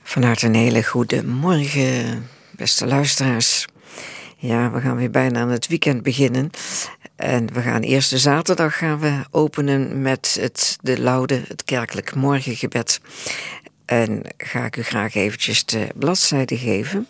Van harte een hele goede morgen, beste luisteraars. Ja, we gaan weer bijna aan het weekend beginnen. En we gaan eerste zaterdag openen met de laude, het kerkelijk morgengebed. En ga ik u graag eventjes de bladzijde geven.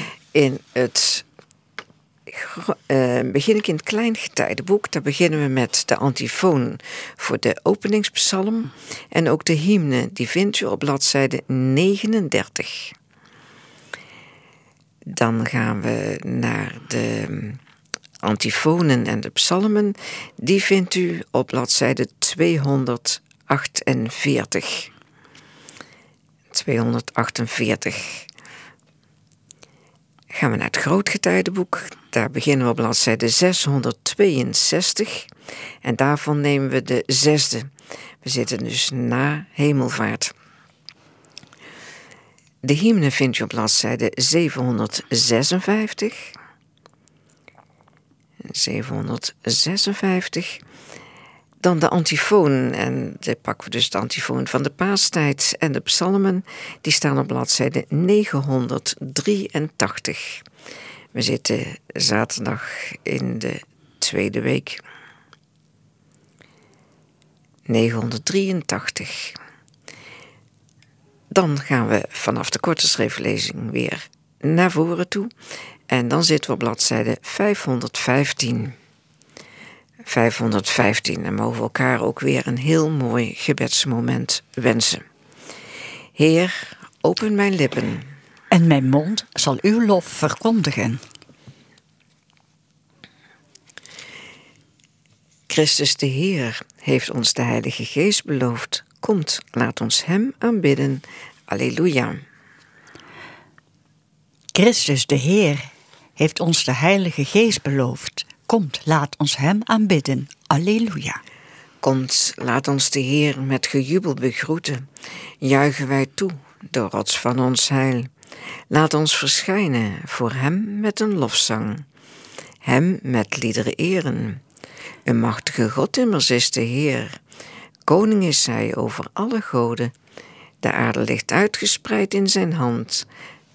Begin ik in het Kleingetijdenboek. Daar beginnen we met de antifoon voor de openingspsalm. En ook de hymne, die vindt u op bladzijde 39. Dan gaan we naar de antifonen en de psalmen. Die vindt u op bladzijde 248. 248. Gaan we naar het Grootgetijdenboek. Daar beginnen we op bladzijde 662. En daarvan nemen we de 6e. We zitten dus na hemelvaart. De hymne vind je op bladzijde 756. 756. Dan de antifoon. En dan pakken we dus de antifoon van de paastijd. En de psalmen, die staan op bladzijde 983. We zitten zaterdag in de tweede week. 983. Dan gaan we vanaf de korte schriftlezing weer naar voren toe. En dan zitten we op bladzijde 515. 515. En mogen we elkaar ook weer een heel mooi gebedsmoment wensen. Heer, open mijn lippen. En mijn mond zal uw lof verkondigen. Christus de Heer heeft ons de Heilige Geest beloofd. Komt, laat ons hem aanbidden. Alleluia. Christus de Heer heeft ons de Heilige Geest beloofd. Komt, laat ons hem aanbidden. Alleluia. Komt, laat ons de Heer met gejubel begroeten. Juichen wij toe, de rots van ons heil. Laat ons verschijnen voor hem met een lofzang. Hem met liederen eren. Een machtige God immers is de Heer. Koning is hij over alle goden. De aarde ligt uitgespreid in zijn hand.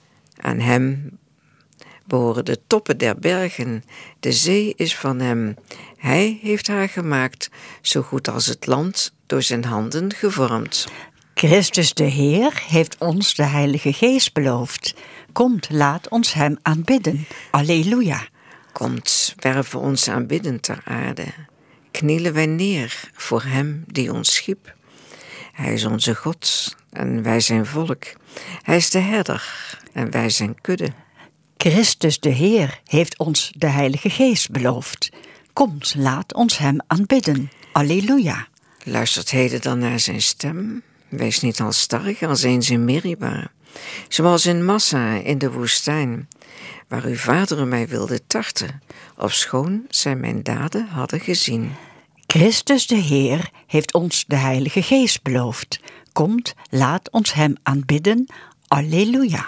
Aan hem behoren de toppen der bergen. De zee is van hem. Hij heeft haar gemaakt, zo goed als het land, door zijn handen gevormd. Christus de Heer heeft ons de Heilige Geest beloofd. Komt, laat ons hem aanbidden. Alleluia. Komt, werven ons aanbidden ter aarde. Knielen wij neer voor hem die ons schiep. Hij is onze God en wij zijn volk. Hij is de herder en wij zijn kudde. Christus de Heer heeft ons de Heilige Geest beloofd. Komt, laat ons hem aanbidden. Alleluia. Luistert heden dan naar zijn stem. Wees niet halsstarrig als eens in Meriba. Zoals in Massa in de woestijn, waar uw vaderen mij wilden tarten, ofschoon zij mijn daden hadden gezien. Christus de Heer heeft ons de Heilige Geest beloofd. Komt, laat ons hem aanbidden. Alleluia.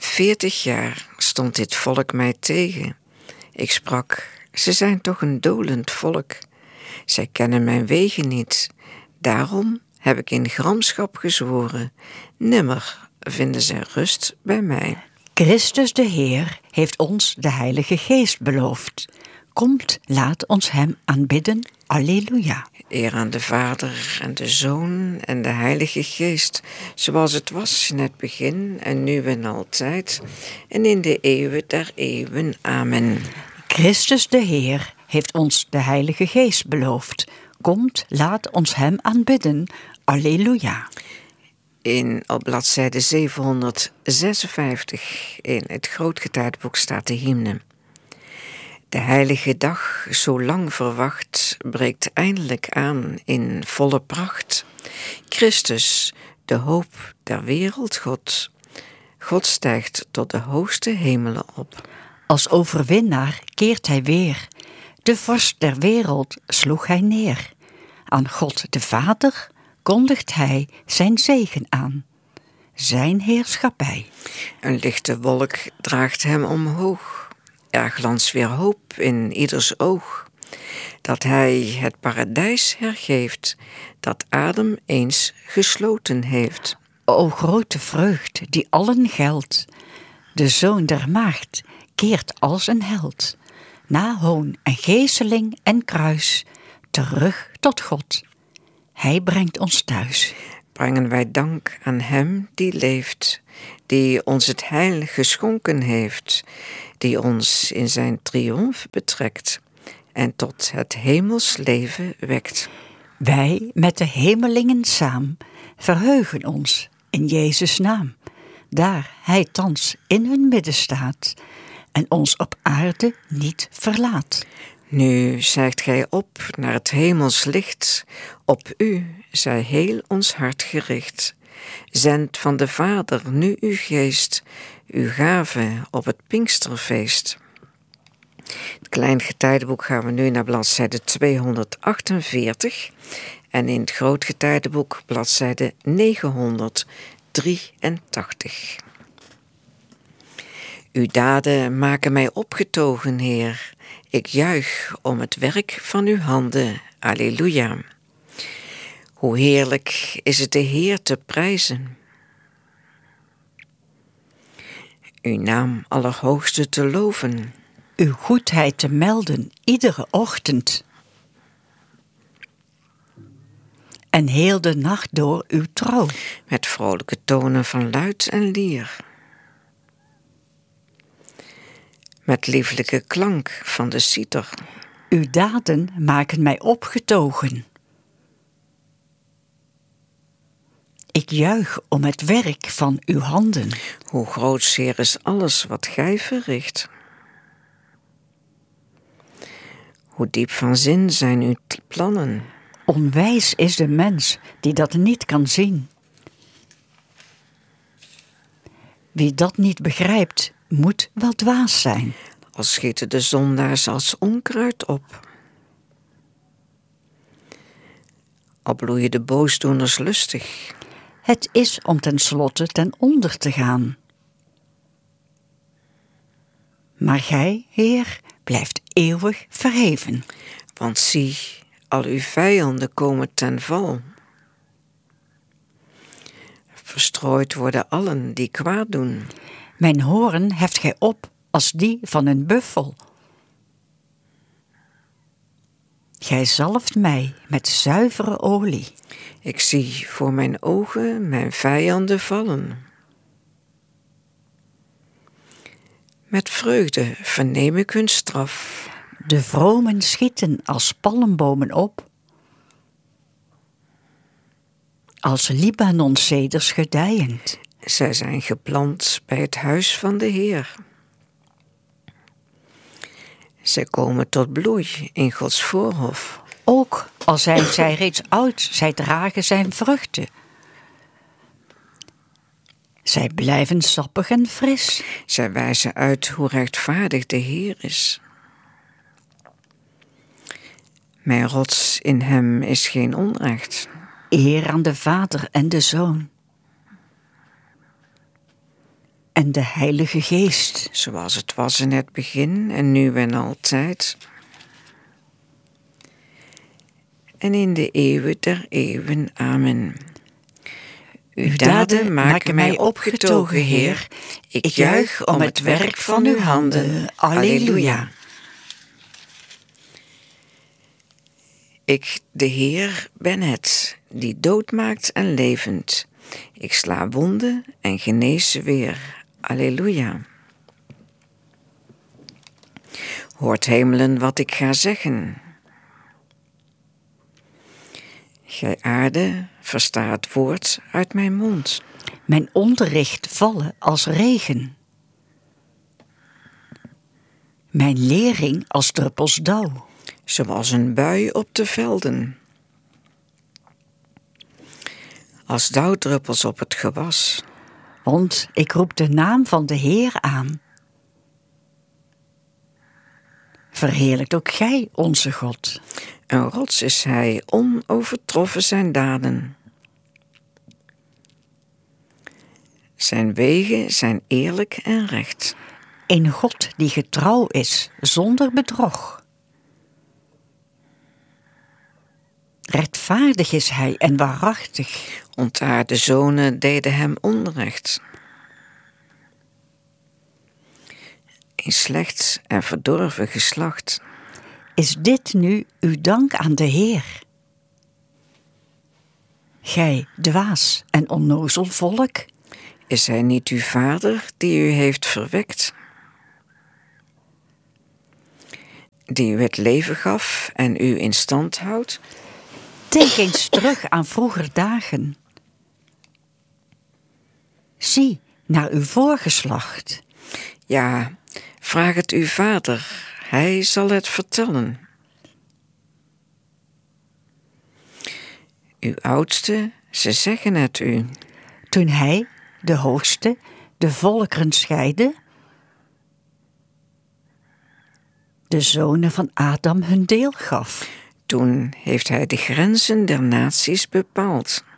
40 jaar stond dit volk mij tegen. Ik sprak, ze zijn toch een dolend volk. Zij kennen mijn wegen niet. Daarom heb ik in gramschap gezworen. Nimmer vinden zij rust bij mij. Christus de Heer heeft ons de Heilige Geest beloofd. Komt, laat ons hem aanbidden. Alleluia. Eer aan de Vader en de Zoon en de Heilige Geest, zoals het was in het begin en nu en altijd, en in de eeuwen der eeuwen. Amen. Christus de Heer heeft ons de Heilige Geest beloofd. Komt, laat ons hem aanbidden. Alleluia. Op bladzijde 756 in het Grootgetijdenboek staat de hymne. De heilige dag, zo lang verwacht, breekt eindelijk aan in volle pracht. Christus, de hoop der wereld, God stijgt tot de hoogste hemelen op. Als overwinnaar keert hij weer. De vorst der wereld sloeg hij neer. Aan God de Vader kondigt hij zijn zegen aan. Zijn heerschappij. Een lichte wolk draagt hem omhoog. Er glans weer hoop in ieders oog. Dat hij het paradijs hergeeft, dat Adam eens gesloten heeft. O grote vreugd die allen geldt, de Zoon der Maagd keert als een held, na hoon en geeseling en kruis, terug tot God. Hij brengt ons thuis. Brengen wij dank aan Hem die leeft, die ons het heil geschonken heeft, die ons in zijn triomf betrekt en tot het hemels leven wekt. Wij met de hemelingen saam verheugen ons in Jezus' naam, daar Hij thans in hun midden staat en ons op aarde niet verlaat. Nu zijgt gij op naar het hemels licht, op u zij heel ons hart gericht. Zend van de Vader nu uw geest, uw gave op het Pinksterfeest. Het Kleingetijdenboek gaan we nu naar bladzijde 248 en in het Grootgetijdenboek bladzijde 983. Uw daden maken mij opgetogen, Heer. Ik juich om het werk van uw handen. Alleluia. Hoe heerlijk is het de Heer te prijzen. Uw naam Allerhoogste te loven. Uw goedheid te melden iedere ochtend. En heel de nacht door uw trouw. Met vrolijke tonen van luid en lier. Met lieflijke klank van de citer. Uw daden maken mij opgetogen. Ik juich om het werk van uw handen. Hoe groot, Heer, is alles wat gij verricht. Hoe diep van zin zijn uw plannen. Onwijs is de mens die dat niet kan zien. Wie dat niet begrijpt, moet wel dwaas zijn. Al schieten de zondaars als onkruid op. Al bloeien de boosdoeners lustig. Het is om tenslotte ten onder te gaan. Maar gij, Heer, blijft eeuwig verheven. Want zie, al uw vijanden komen ten val. Verstrooid worden allen die kwaad doen. Mijn hoorn heft gij op als die van een buffel. Gij zalft mij met zuivere olie. Ik zie voor mijn ogen mijn vijanden vallen. Met vreugde verneem ik hun straf. De vromen schieten als palmbomen op. Als Libanonzeders gedijend. Zij zijn geplant bij het huis van de Heer. Zij komen tot bloei in Gods voorhof. Ook al zijn zij reeds oud, zij dragen zijn vruchten. Zij blijven sappig en fris. Zij wijzen uit hoe rechtvaardig de Heer is. Mijn rots in hem is geen onrecht. Eer aan de Vader en de Zoon. En de Heilige Geest. Zoals het was in het begin en nu en altijd. En in de eeuwen der eeuwen. Amen. Uw daden maken mij opgetogen, Heer. Ik juich om het werk van uw handen. Alleluia. Ik, de Heer, ben het, die dood maakt en levend. Ik sla wonden en genees ze weer. Alleluia. Hoort hemelen wat ik ga zeggen. Gij aarde, versta het woord uit mijn mond. Mijn onderricht vallen als regen. Mijn lering als druppels dauw. Zoals een bui op de velden. Als dauwdruppels op het gewas. Want ik roep de naam van de Heer aan. Verheerlijkt ook gij onze God. Een rots is hij, onovertroffen zijn daden. Zijn wegen zijn eerlijk en recht. Een God die getrouw is, zonder bedrog. Rechtvaardig is hij en waarachtig. Ontaarde zonen deden hem onrecht. Een slecht en verdorven geslacht. Is dit nu uw dank aan de Heer? Gij, dwaas en onnozel volk, Is hij niet uw vader die u heeft verwekt? Die u het leven gaf en u in stand houdt? denk eens terug aan vroeger dagen. Zie naar uw voorgeslacht. Ja, vraag het uw vader, hij zal het vertellen. Uw oudsten, ze zeggen het u. Toen hij, de hoogste, de volkeren scheidde, de zonen van Adam hun deel gaf. Toen heeft hij de grenzen der naties bepaald.